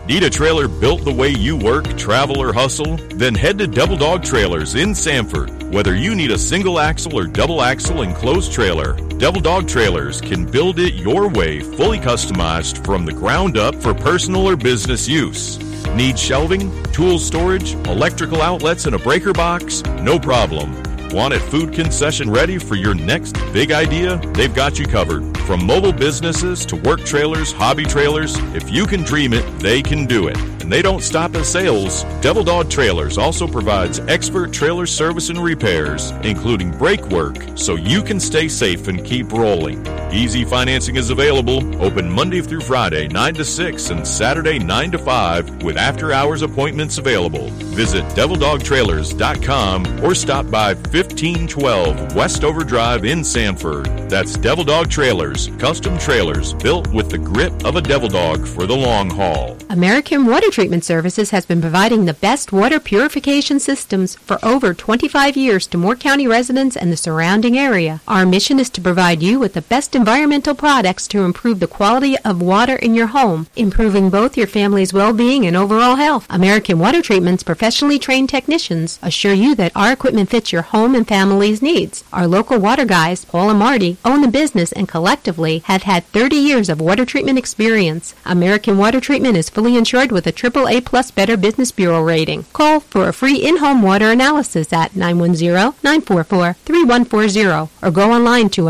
Need a trailer built the way you work, travel, or hustle? Then head to Devil Dog Trailers in Sanford. Whether you need a single axle or double axle enclosed trailer, Devil Dog Trailers can build it your way, fully customized from the ground up for personal or business use. Need shelving, tool storage, electrical outlets, and a breaker box? No problem. Want it food concession ready for your next big idea? They've got you covered. From mobile businesses to work trailers, hobby trailers, if you can dream it, they can do it. And they don't stop at sales. Devil Dog Trailers also provides expert trailer service and repairs, including brake work, so you can stay safe and keep rolling. Easy financing is available, open Monday through Friday, 9 to 6, and Saturday, 9 to 5, with after-hours appointments available. Visit DevilDogTrailers.com or stop by 1512 Westover Drive in Sanford. That's Devil Dog Trailers, custom trailers built with the grit of a devil dog for the long haul. American Water Treatment Services has been providing the best water purification systems for over 25 years to Moore County residents and the surrounding area. Our mission is to provide you with the best environmental products to improve the quality of water in your home, improving both your family's well-being and overall health. American Water Treatment's professionally trained technicians assure you that our equipment fits your home and family's needs. Our local water guys, Paul and Marty, own the business and collectively have had 30 years of water treatment experience. American Water Treatment is fully insured with a AAA Plus Better Business Bureau rating. Call for a free in-home water analysis at 910-944-3140 or go online to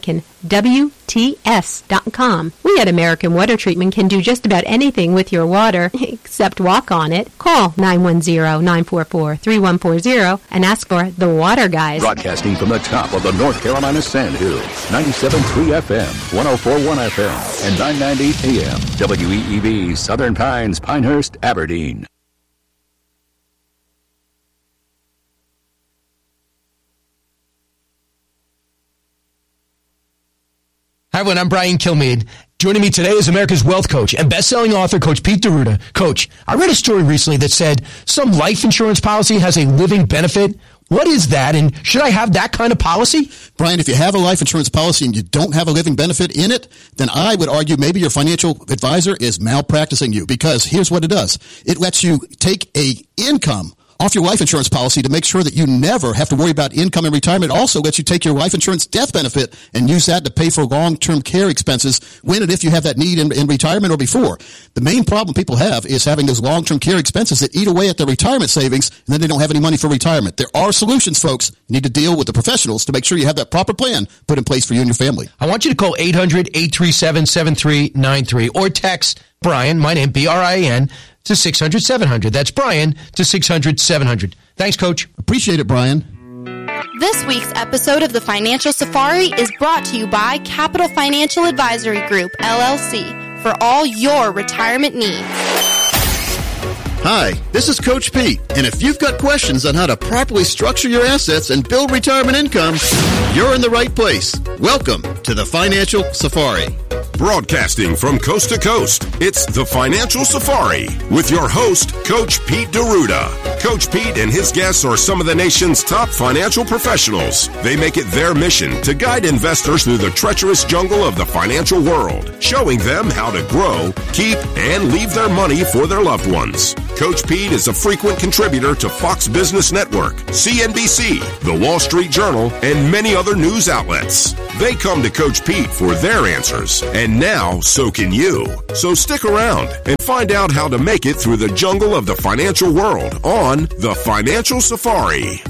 AmericanWTS.com. We at American Water Treatment can do just about anything with your water except walk on it. Call 910-944-3140 and ask for the Water Guys. Broadcasting from the top of the North Carolina Sand Hills, 97.3 FM, 104.1 FM, and 990 AM. WEEB, Southern Pines, Pinehurst, Aberdeen. Hi, everyone. I'm Brian Kilmeade. Joining me today is America's wealth coach and best-selling author, Coach Pete D'Arruda. Coach, I read a story recently that said some life insurance policy has a living benefit. What is that, and should I have that kind of policy? Brian, if you have a life insurance policy and you don't have a living benefit in it, then I would argue maybe your financial advisor is malpracticing you, because here's what it does. It lets you take a income off your life insurance policy to make sure that you never have to worry about income in retirement. It also lets you take your life insurance death benefit and use that to pay for long-term care expenses when and if you have that need in retirement or before. The main problem people have is having those long-term care expenses that eat away at their retirement savings, and then they don't have any money for retirement. There are solutions, folks. You need to deal with the professionals to make sure you have that proper plan put in place for you and your family. I want you to call 800-837-7393 or text Brian, my name, B-R-I-A-N, to 600-700. That's Brian to 600-700. Thanks, Coach. Appreciate it, Brian. This week's episode of the Financial Safari is brought to you by Capital Financial Advisory Group, LLC, for all your retirement needs. Hi, this is Coach Pete, and if you've got questions on how to properly structure your assets and build retirement income, you're in the right place. Welcome to the Financial Safari. Broadcasting from coast to coast, it's the Financial Safari with your host, Coach Pete D'Arruda. Coach Pete and his guests are some of the nation's top financial professionals. They make it their mission to guide investors through the treacherous jungle of the financial world, showing them how to grow, keep, and leave their money for their loved ones. Coach Pete is a frequent contributor to Fox Business Network, CNBC, The Wall Street Journal, and many other news outlets. They come to Coach Pete for their answers, and now so can you. So stick around and find out how to make it through the jungle of the financial world on The Financial Safari.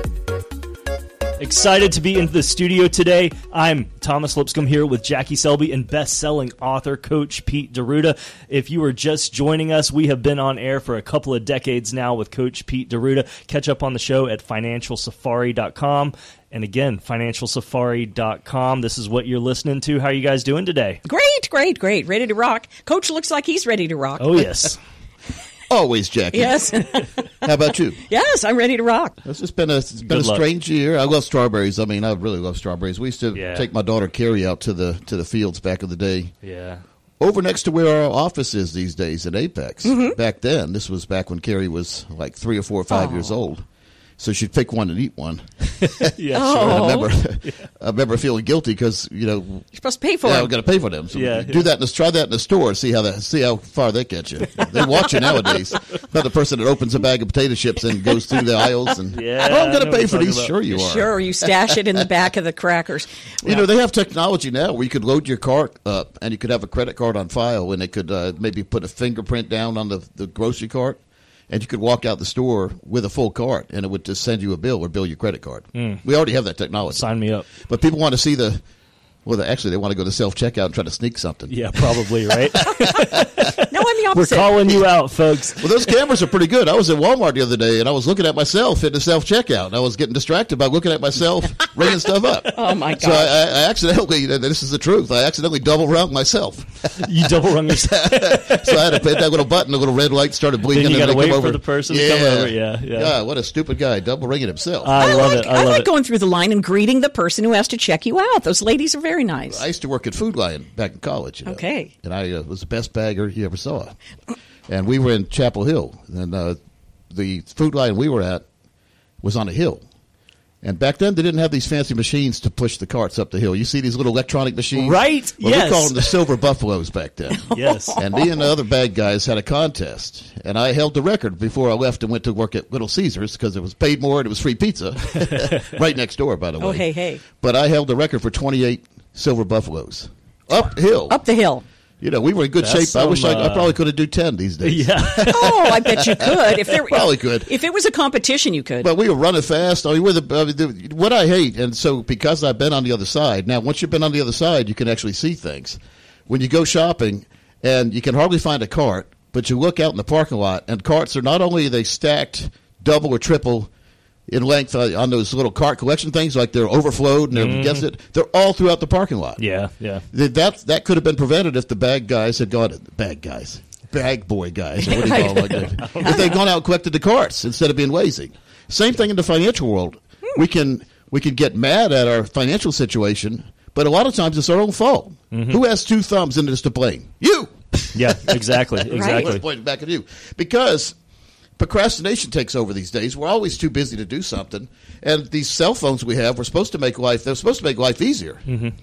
Excited to be in the studio today. I'm Thomas Lipscomb here with Jackie Selby and best-selling author Coach Pete D'Arruda. If you are just joining us, we have been on air for a couple of decades now with Coach Pete D'Arruda. Catch up on the show at financialsafari.com. And again, financialsafari.com. This is what you're listening to. How are you guys doing today? Great. Ready to rock. Coach looks like he's ready to rock. Oh, yes. Always, Jackie. Yes. How about you? Yes, I'm ready to rock. It's just been a strange year. I love strawberries. I mean, I really love strawberries. We used to take my daughter Carrie out to the fields back in the day. Yeah. Over next to where our office is these days at Apex. Mm-hmm. Back then, this was back when Carrie was like 3 or 4 or 5 years old. So she'd pick one and eat one. Yeah, I remember feeling guilty because you're supposed to pay for them. I've got to pay for them. So do that. Try that in the store. See how far that gets you. They watch you nowadays. Not the person that opens a bag of potato chips and goes through the aisles and I'm going to pay for these. About. Sure you are. Sure, you stash it in the back of the crackers. Well, they have technology now where you could load your cart up and you could have a credit card on file and they could maybe put a fingerprint down on the grocery cart. And you could walk out the store with a full cart, and it would just send you a bill or bill your credit card. We already have that technology. Sign me up. But people want to see actually, they want to go to self-checkout and try to sneak something. Yeah, probably, right? No, I'm the opposite. We're calling you out, folks. Well, those cameras are pretty good. I was at Walmart the other day, and I was looking at myself at the self-checkout, and I was getting distracted by looking at myself ringing stuff up. Oh, my God. So I accidentally, this is the truth, I accidentally double-rung myself. You double-rung yourself? So I had to hit that little button, the little red light started blinking. Then you got to wait for the person to come over. Yeah. God, what a stupid guy, double-ringing himself. I love it. I like going through the line and greeting the person who has to check you out. Those ladies are very nice. I used to work at Food Lion back in college. Okay. And I was the best bagger you ever saw. And we were in Chapel Hill. And the Food Lion we were at was on a hill. And back then, they didn't have these fancy machines to push the carts up the hill. You see these little electronic machines? Right, well, yes. We called them the Silver Buffaloes back then. Yes. And me and the other bag guys had a contest. And I held the record before I left and went to work at Little Caesars because it was paid more and it was free pizza. Right next door, by the way. Oh, hey. But I held the record for 28 Silver Buffaloes. Uphill. Up the hill. We were in good shape. I wish I probably could have do 10 these days. Yeah. Oh, I bet you could. Probably could. If it was a competition, you could. But we were running fast. What I hate, and so because I've been on the other side, now once you've been on the other side, you can actually see things. When you go shopping and you can hardly find a cart, but you look out in the parking lot, and carts are not only they stacked double or triple in length on those little cart collection things, like they're overflowed and they're against it. They're all throughout the parking lot. Yeah. That could have been prevented if the bag guys had gone. Bag boy guys, or what do you call them? If they'd gone out and collected the carts instead of being lazy. Same thing in the financial world. We can get mad at our financial situation, but a lot of times it's our own fault. Who has two thumbs in this to blame? You. Yeah, exactly. Let's point it back at you because procrastination takes over these days. We're always too busy to do something. And these cell phones we have, they're supposed to make life easier.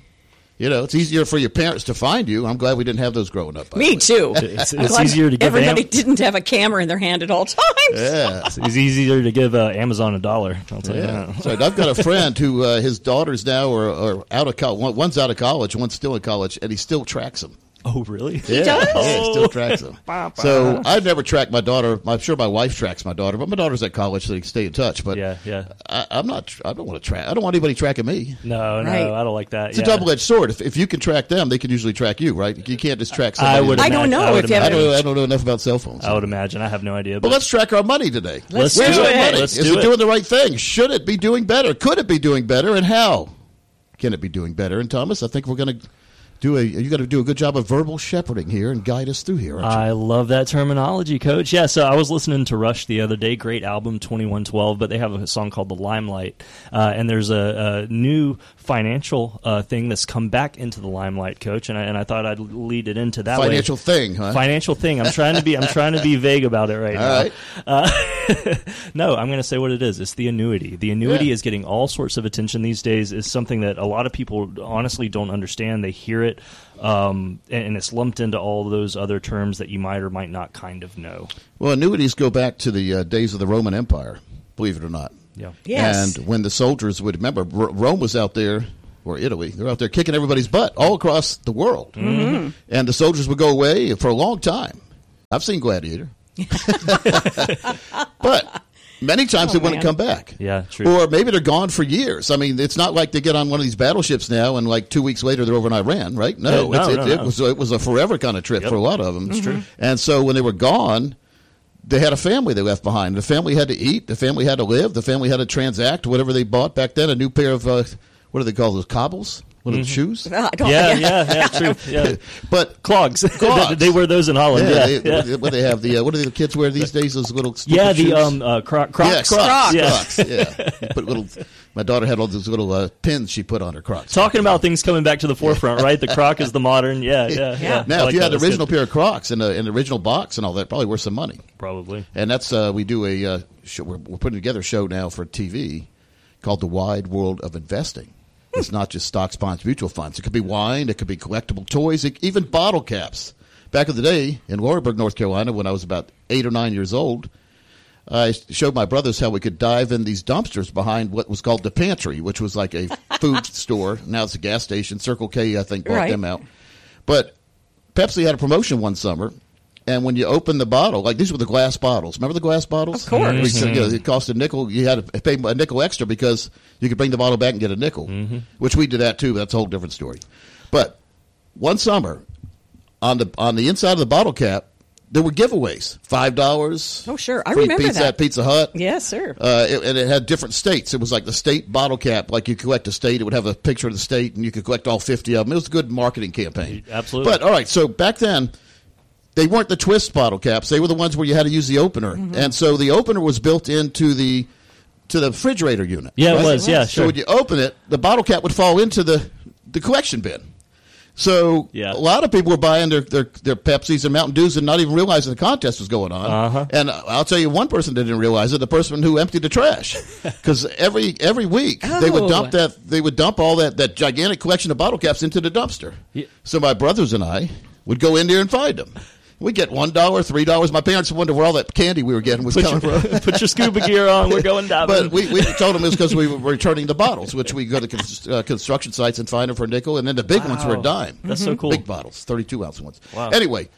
It's easier for your parents to find you. I'm glad we didn't have those growing up. Me too. It's easier to give everybody didn't have a camera in their hand at all times. Yeah. It's easier to give Amazon $1. I'll tell you that. So I've got a friend who his daughters now are out of college. One's out of college, one's still in college, and he still tracks them. Oh, really? He does? Yeah, he still tracks them. So I've never tracked my daughter. I'm sure my wife tracks my daughter, but my daughter's at college, so they can stay in touch. But I'm not. I don't want to track. I don't want anybody tracking me. No, I don't like that. It's a double-edged sword. If you can track them, they can usually track you, right? You can't just track somebody. I don't know. I don't know enough about cell phones. I would imagine. I have no idea. But let's track our money today. Let's do it. Is it doing the right thing? Should it be doing better? Could it be doing better? And how can it be doing better? And Thomas, I think we're going to. You got to do a good job of verbal shepherding here and guide us through here, aren't you? I love that terminology, Coach. Yeah, so I was listening to Rush the other day. Great album, 2112, but they have a song called The Limelight. And there's a new financial thing that's come back into the limelight, Coach, and I thought I'd lead it into that financial thing, huh? Financial thing. I'm trying to be vague about it now. Right. No, I'm going to say what it is. It's the annuity. The annuity is getting all sorts of attention these days. It's something that a lot of people honestly don't understand. They hear it, and it's lumped into all those other terms that you might or might not kind of know. Well, annuities go back to the days of the Roman Empire, believe it or not. Yeah. Yes. And when the soldiers would remember, Rome was out there, or Italy, they're out there kicking everybody's butt all across the world. Mm-hmm. And the soldiers would go away for a long time. I've seen Gladiator. But many times they wouldn't come back. Yeah, true. Or maybe they're gone for years. I mean, it's not like they get on one of these battleships now and like 2 weeks later they're over in Iran, right? No, it was a forever kind of trip for a lot of them. That's true. And so when they were gone, they had a family they left behind. The family had to eat. The family had to live. The family had to transact whatever they bought back then. A new pair of, what do they call those, cobbles? What are the shoes? I don't True. Yeah. But clogs. They wear those in Holland. What they have what do the kids wear these days? Those little Crocs. Yeah, Crocs. Yeah. Crocs. Yeah. You put little. My daughter had all those little pins she put on her Crocs. Talking about things coming back to the forefront, right? The Croc is the modern. Yeah. Now, if you had the original pair of Crocs in the original box and all that, probably worth some money. Probably. And that's we do a show, we're putting together a show now for TV called The Wide World of Investing. It's not just stocks, bonds, mutual funds. It could be wine. It could be collectible toys, even bottle caps. Back in the day in Warrenburg, North Carolina, when I was about 8 or 9 years old, I showed my brothers how we could dive in these dumpsters behind what was called the pantry, which was like a food store. Now it's a gas station. Circle K, I think, bought them out. But Pepsi had a promotion one summer. And when you open the bottle, like these were the glass bottles. Remember the glass bottles? Of course. It cost a nickel. You had to pay a nickel extra because you could bring the bottle back and get a nickel, which we did that too. But that's a whole different story. But one summer, on the inside of the bottle cap, there were giveaways. $5. Oh, sure. I remember pizza that. At Pizza Hut. Yes, sir. And it had different states. It was like the state bottle cap. Like you collect a state, it would have a picture of the state, and you could collect all 50 of them. It was a good marketing campaign. Absolutely. But, all right, so back then, they weren't the twist bottle caps. They were the ones where you had to use the opener. And so the opener was built into the refrigerator unit. Yeah, right? It was. Yeah, sure. So when you open it, the bottle cap would fall into the collection bin. So a lot of people were buying their Pepsis and Mountain Dews and not even realizing the contest was going on. And I'll tell you, one person didn't realize it, the person who emptied the trash. Because every week they would dump all that gigantic collection of bottle caps into the dumpster. Yeah. So my brothers and I would go in there and find them. We get $1, $3. My parents wondered where all that candy we were getting was coming from. Put your scuba gear on. We're going diving. But we told them it was because we were returning the bottles, which we go to construction sites and find them for a nickel, and then the big ones were a dime. That's so cool. Big bottles, 32-ounce ones. Wow. Anyway,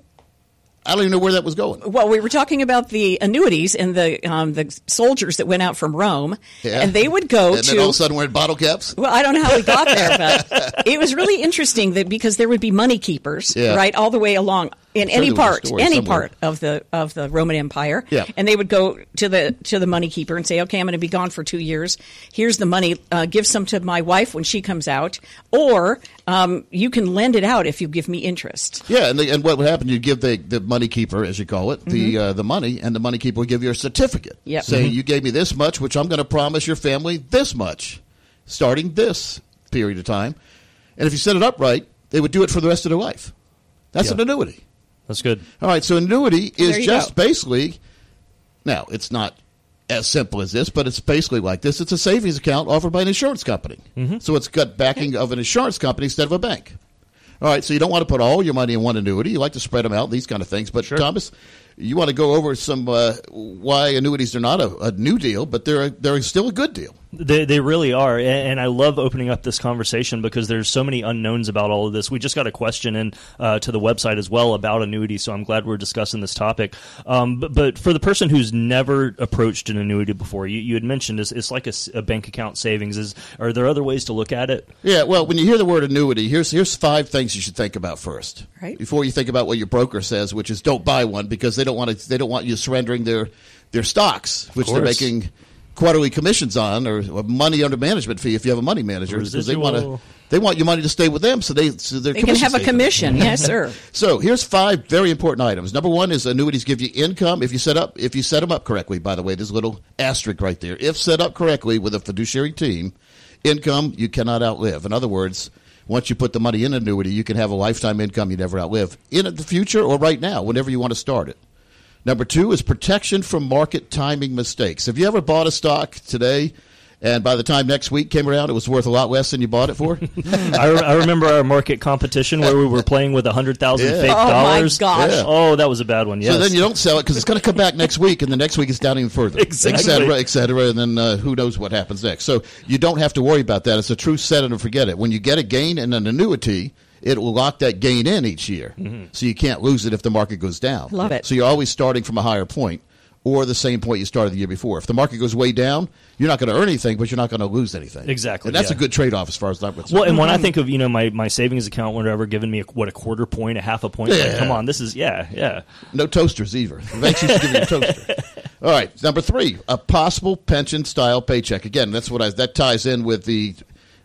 I don't even know where that was going. Well, we were talking about the annuities and the soldiers that went out from Rome, and they would go and then all of a sudden we're in bottle caps? Well, I don't know how we got there, but it was really interesting that because there would be money keepers, right, all the way along in any part of the Roman Empire, and they would go to the money keeper and say, "Okay, I'm going to be gone for 2 years. Here's the money. Give some to my wife when she comes out, or you can lend it out if you give me interest." Yeah, and what would happen? You give the money keeper, as you call it, the money, and the money keeper would give you a certificate saying you gave me this much, which I'm going to promise your family this much, starting this period of time. And if you set it up right, they would do it for the rest of their life. That's an annuity. That's good. All right, so annuity is just basically, now it's not as simple as this, but it's basically like this. It's a savings account offered by an insurance company. So it's got backing of an insurance company instead of a bank. All right, so you don't want to put all your money in one annuity. You like to spread them out, these kind of things. But, Thomas, you want to go over some why annuities are not a new deal, but they're still a good deal. They really are, and I love opening up this conversation because there's so many unknowns about all of this. We just got a question in to the website as well about annuity, so I'm glad we're discussing this topic. But for the person who's never approached an annuity before, you had mentioned it's like a bank account savings. Are there other ways to look at it? Yeah, well, when you hear the word annuity, here's 5 things you should think about first, right? Before you think about what your broker says, which is don't buy one because they don't want you surrendering their stocks, which they're making quarterly commissions on, or money under management fee if you have a money manager, because they want your money to stay with them, so they can have a commission. Yes, sir. So here's 5 very important items. Number 1 is annuities give you income if you set them up correctly. By the way, there's a little asterisk right there. If set up correctly with a fiduciary team, income you cannot outlive. In other words, once you put the money in an annuity, you can have a lifetime income you never outlive in the future or right now, whenever you want to start it. Number 2 is protection from market timing mistakes. Have you ever bought a stock today, and by the time next week came around, it was worth a lot less than you bought it for? I remember our market competition where we were playing with 100,000 fake dollars. Oh, my gosh. Yeah. Oh, that was a bad one, yes. So then you don't sell it because it's going to come back next week, and the next week it's down even further, et cetera, and then who knows what happens next. So you don't have to worry about that. It's a true set it and forget it. When you get a gain in an annuity, it will lock that gain in each year, so you can't lose it if the market goes down. Love it. So you're always starting from a higher point or the same point you started the year before. If the market goes way down, you're not going to earn anything, but you're not going to lose anything. Exactly. And that's a good trade-off as far as I'm concerned. Well, and when I think of my savings account, whatever, giving me a quarter point, a half a point, like, come on, this is, No toasters either. The banks used to give you a toaster. All right, number 3, a possible pension-style paycheck. Again, that ties in with the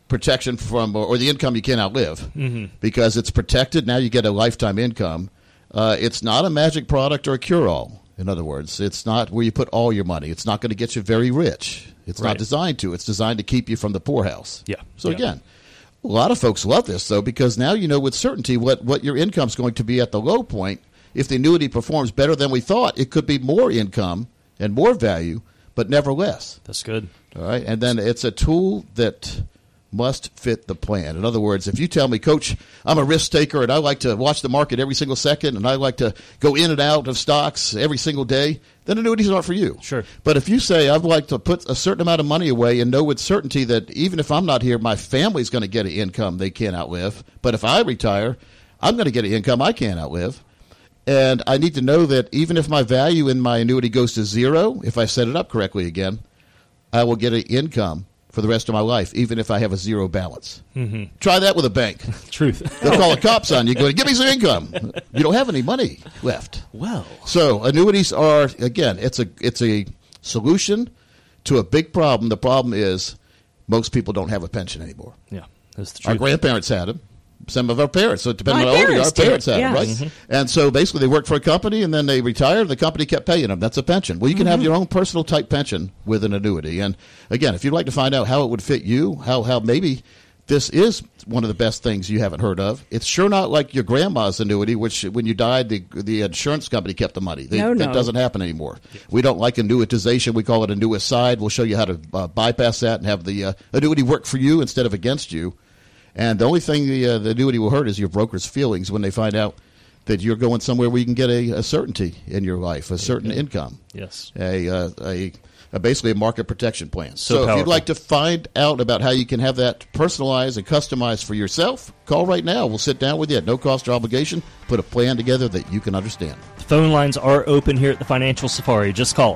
protection from, or the income you can't outlive, because it's protected. Now you get a lifetime income. It's not a magic product or a cure-all. In other words, it's not where you put all your money. It's not going to get you very rich. It's not designed to. It's designed to keep you from the poorhouse. Yeah. So again, a lot of folks love this, though, because now you know with certainty what your income's going to be at the low point. If the annuity performs better than we thought, it could be more income and more value, but never less. That's good. All right. And then it's a tool that must fit the plan. In other words, if you tell me, Coach, I'm a risk taker and I like to watch the market every single second and I like to go in and out of stocks every single day, then annuities aren't for you. Sure. But if you say, I'd like to put a certain amount of money away and know with certainty that even if I'm not here, my family's going to get an income they can't outlive. But if I retire, I'm going to get an income I can't outlive. And I need to know that even if my value in my annuity goes to zero, if I set it up correctly again, I will get an income for the rest of my life, even if I have a zero balance. Try that with a bank. Truth. They'll call the cops on you, going, give me some income. You don't have any money left. Well. So annuities are, again, it's a solution to a big problem. The problem is most people don't have a pension anymore. Yeah, that's the truth. Our grandparents had them. Some of our parents, so depending on how old you are, our parents had them, right? And so basically they worked for a company and then they retired. The company kept paying them. That's a pension. Well, you can have your own personal type pension with an annuity. And again, if you'd like to find out how it would fit you, how maybe this is one of the best things you haven't heard of. It's sure not like your grandma's annuity, which when you died, the insurance company kept the money. That doesn't happen anymore. We don't like annuitization. We call it annuicide. We'll show you how to bypass that and have the annuity work for you instead of against you. And the only thing the annuity will hurt is your broker's feelings when they find out that you're going somewhere where you can get a certainty in your life, a certain income. Yes. Basically a market protection plan. So if you'd like to find out about how you can have that personalized and customized for yourself, call right now. We'll sit down with you at no cost or obligation, put a plan together that you can understand. The phone lines are open here at the Financial Safari. Just call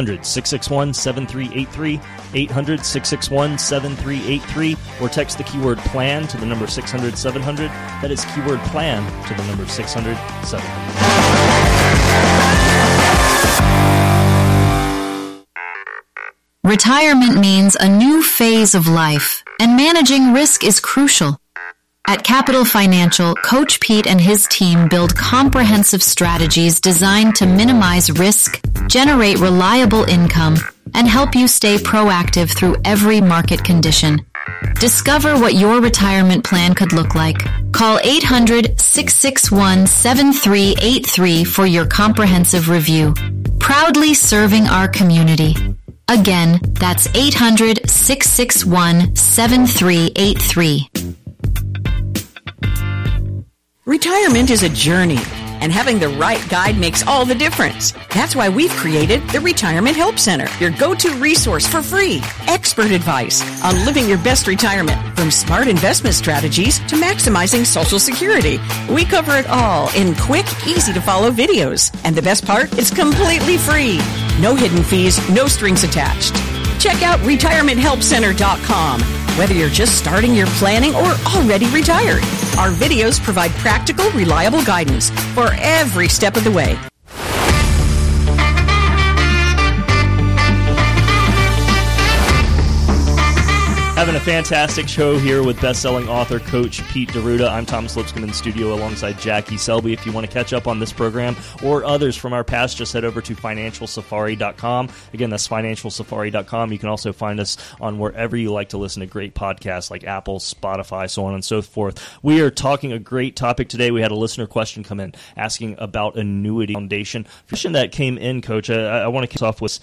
800-661-7383, 800-661-7383, or text the keyword PLAN to the number 600-700. That is keyword PLAN to the number 600-700. Retirement means a new phase of life, and managing risk is crucial. At Capital Financial, Coach Pete and his team build comprehensive strategies designed to minimize risk, generate reliable income, and help you stay proactive through every market condition. Discover what your retirement plan could look like. Call 800-661-7383 for your comprehensive review. Proudly serving our community. Again, that's 800-661-7383. Retirement is a journey, and having the right guide makes all the difference. That's why we've created the Retirement Help Center, your go-to resource for free, expert advice on living your best retirement, from smart investment strategies to maximizing Social Security. We cover it all in quick, easy-to-follow videos. And the best part, it's completely free. No hidden fees, no strings attached. Check out retirementhelpcenter.com. Whether you're just starting your planning or already retired, our videos provide practical, reliable guidance for every step of the way. Having a fantastic show here with best-selling author, Coach Pete D'Arruda. I'm Thomas Lipscomb in the studio alongside Jackie Selby. If you want to catch up on this program or others from our past, just head over to financialsafari.com. Again, that's financialsafari.com. You can also find us on wherever you like to listen to great podcasts like Apple, Spotify, so on and so forth. We are talking a great topic today. We had a listener question come in asking about Annuity Foundation. The question that came in, Coach, I want to kick off with